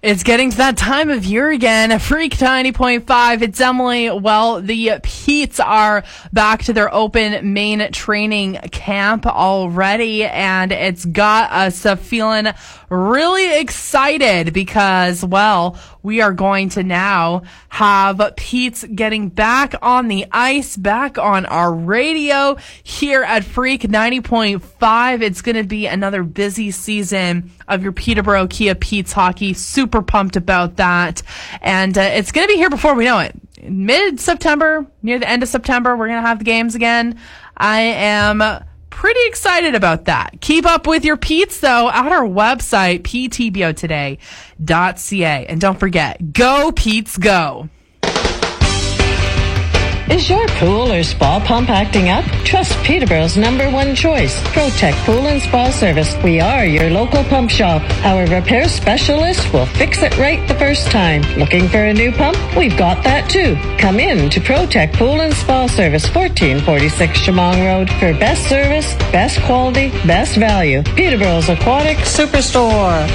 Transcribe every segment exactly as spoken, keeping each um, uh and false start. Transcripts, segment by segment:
It's getting to that time of year again. Freak ninety point five. It's Emily. Well, the Petes are back to their open main training camp already, and it's got us uh, feeling really excited because, well, we are going to now have Pete's getting back on the ice, back on our radio here at Freak ninety point five. It's going to be another busy season of your Peterborough Kia Petes hockey. Super pumped about that. And uh, it's going to be here before we know it. Mid-September, near the end of September, we're going to have the games again. I am pretty excited about that. Keep up with your Petes, though, at our website, p t b o today dot c a. And don't forget, go Petes, go! Is your pool or spa pump acting up? Trust Peterborough's number one choice, ProTech Pool and Spa Service. We are your local pump shop. Our repair specialist will fix it right the first time. Looking for a new pump? We've got that too. Come in to ProTech Pool and Spa Service, fourteen forty-six Chemong Road, for best service, best quality, best value. Peterborough's Aquatic Superstore.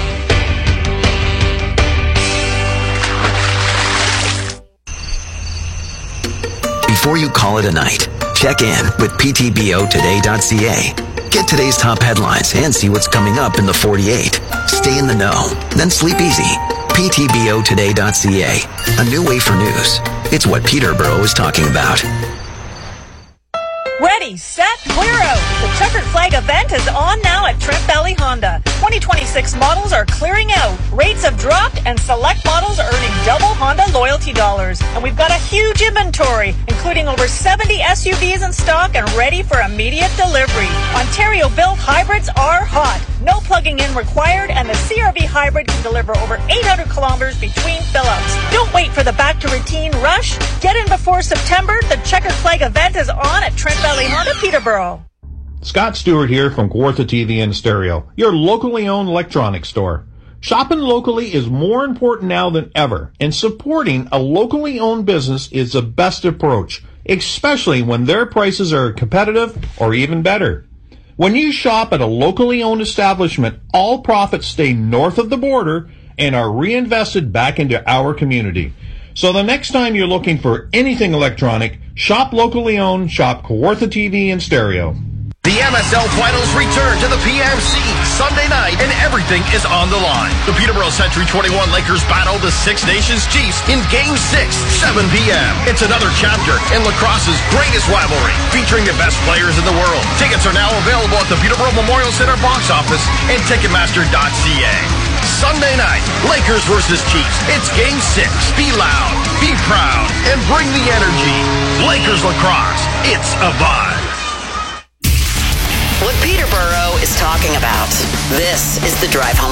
Before you call it a night, check in with p t b o today dot c a. Get today's top headlines and see what's coming up in the forty-eight. Stay in the know, then sleep easy. p t b o today dot c a. A new way for news. It's what Peterborough is talking about. Ready, set, clear out. The Checkered Flag event is on now at Trent Valley Honda. twenty twenty-six models are clearing out. Rates have dropped and select models are earning double Honda loyalty dollars. And we've got a huge inventory, including over seventy S U Vs in stock and ready for immediate delivery. Ontario-built hybrids are hot. No plugging in required, and the C R V hybrid can deliver over eight hundred kilometers between fill-ups. Don't wait for the back-to-routine rush. Get in before September. The Checkered Flag event is on at Trent Valley Honda, Peterborough. Scott Stewart here from Kawartha T V and Stereo, your locally owned electronics store. Shopping locally is more important now than ever, and supporting a locally owned business is the best approach, especially when their prices are competitive or even better. When you shop at a locally owned establishment, all profits stay north of the border and are reinvested back into our community. So the next time you're looking for anything electronic, shop locally owned, shop Kawartha T V and Stereo. The M S L Finals return to the P M C Sunday night, and everything is on the line. The Peterborough Century twenty-one Lakers battle the Six Nations Chiefs in Game six, seven p.m. It's another chapter in lacrosse's greatest rivalry, featuring the best players in the world. Tickets are now available at the Peterborough Memorial Center box office and Ticketmaster dot c a. Sunday night, Lakers versus Chiefs. It's Game six. Be loud, be proud, and bring the energy. Lakers lacrosse. It's a vibe. What Peterborough is talking about. This is the Drive Home